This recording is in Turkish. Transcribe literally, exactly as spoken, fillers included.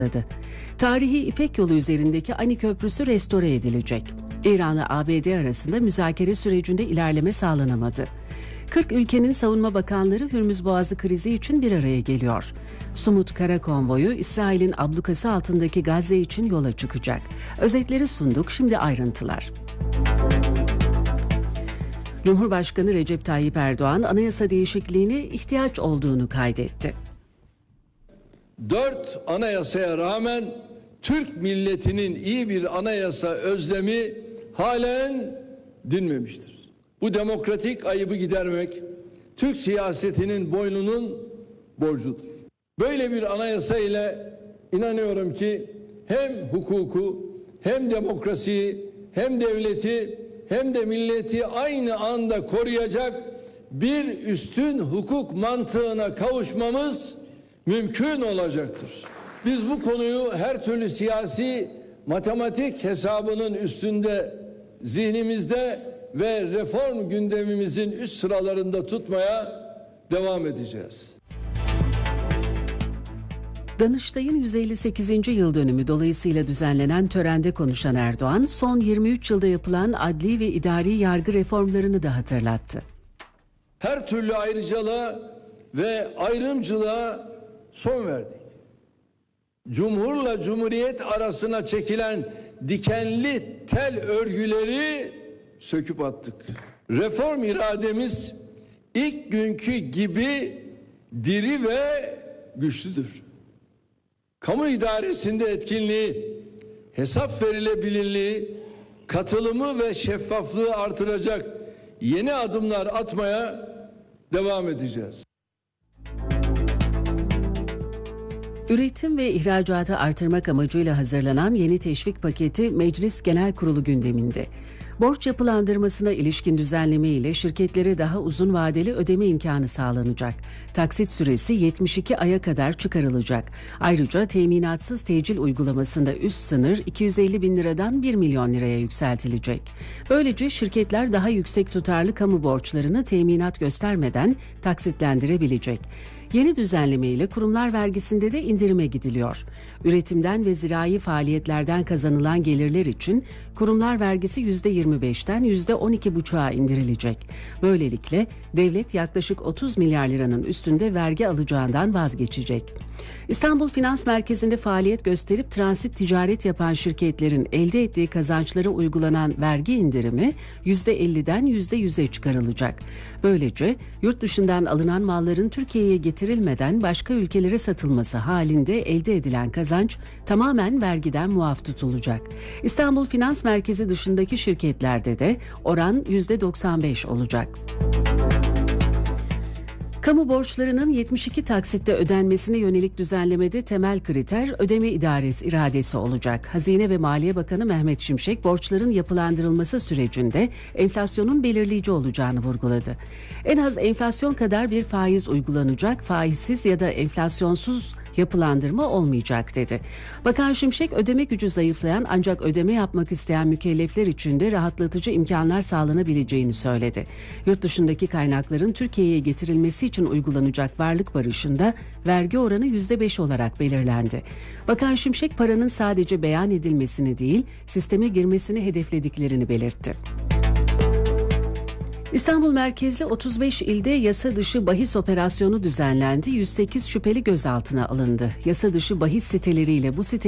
Tarihi İpek Yolu üzerindeki Ani Köprüsü restore edilecek. İran'la A B D arasında müzakere sürecinde ilerleme sağlanamadı. kırk ülkenin savunma bakanları Hürmüz Boğazı krizi için bir araya geliyor. Sumut Kara Konvoyu İsrail'in ablukası altındaki Gazze için yola çıkacak. Özetleri sunduk, şimdi ayrıntılar. Cumhurbaşkanı Recep Tayyip Erdoğan anayasa değişikliğine ihtiyaç olduğunu kaydetti. Dört anayasaya rağmen Türk milletinin iyi bir anayasa özlemi halen dinmemiştir. Bu demokratik ayıbı gidermek Türk siyasetinin boynunun borcudur. Böyle bir anayasa ile inanıyorum ki hem hukuku, hem demokrasiyi, hem devleti, hem de milleti aynı anda koruyacak bir üstün hukuk mantığına kavuşmamız mümkün olacaktır. Biz bu konuyu her türlü siyasi matematik hesabının üstünde, zihnimizde ve reform gündemimizin üst sıralarında tutmaya devam edeceğiz. Danıştay'ın yüz elli sekizinci yıl dönümü dolayısıyla düzenlenen törende konuşan Erdoğan, son yirmi üç yılda yapılan adli ve idari yargı reformlarını da hatırlattı. Her türlü ayrıcalığa ve ayrımcılığa son verdik. Cumhurla Cumhuriyet arasına çekilen dikenli tel örgüleri söküp attık. Reform irademiz ilk günkü gibi diri ve güçlüdür. Kamu idaresinde etkinliği, hesap verilebilirliği, katılımı ve şeffaflığı artıracak yeni adımlar atmaya devam edeceğiz. Üretim ve ihracatı artırmak amacıyla hazırlanan yeni teşvik paketi Meclis Genel Kurulu gündeminde. Borç yapılandırmasına ilişkin düzenleme ile şirketlere daha uzun vadeli ödeme imkanı sağlanacak. Taksit süresi yetmiş iki aya kadar çıkarılacak. Ayrıca teminatsız tecil uygulamasında üst sınır iki yüz elli bin liradan bir milyon liraya yükseltilecek. Böylece şirketler daha yüksek tutarlı kamu borçlarını teminat göstermeden taksitlendirebilecek. Yeni düzenleme ile kurumlar vergisinde de indirime gidiliyor. Üretimden ve zirai faaliyetlerden kazanılan gelirler için kurumlar vergisi yüzde yirmi beşten yüzde on iki buçuğa indirilecek. Böylelikle devlet yaklaşık otuz milyar liranın üstünde vergi alacağından vazgeçecek. İstanbul Finans Merkezi'nde faaliyet gösterip transit ticaret yapan şirketlerin elde ettiği kazançlara uygulanan vergi indirimi yüzde elliden yüzde yüze çıkarılacak. Böylece yurt dışından alınan malların Türkiye'ye getirilmeden başka ülkelere satılması halinde elde edilen kazanç tamamen vergiden muaf tutulacak. İstanbul Finans Merkezi dışındaki şirketlerde de oran yüzde doksan beş olacak. Kamu borçlarının yetmiş iki taksitte ödenmesine yönelik düzenlemede temel kriter ödeme idaresi iradesi olacak. Hazine ve Maliye Bakanı Mehmet Şimşek borçların yapılandırılması sürecinde enflasyonun belirleyici olacağını vurguladı. En az enflasyon kadar bir faiz uygulanacak, faizsiz ya da enflasyonsuz yapılandırma olmayacak dedi. Bakan Şimşek ödeme gücü zayıflayan ancak ödeme yapmak isteyen mükellefler için de rahatlatıcı imkanlar sağlanabileceğini söyledi. Yurt dışındaki kaynakların Türkiye'ye getirilmesi için uygulanacak varlık barışında vergi oranı yüzde beş olarak belirlendi. Bakan Şimşek paranın sadece beyan edilmesini değil, sisteme girmesini hedeflediklerini belirtti. İstanbul merkezli otuz beş ilde yasa dışı bahis operasyonu düzenlendi. yüz sekiz şüpheli gözaltına alındı. Yasa dışı bahis siteleriyle bu site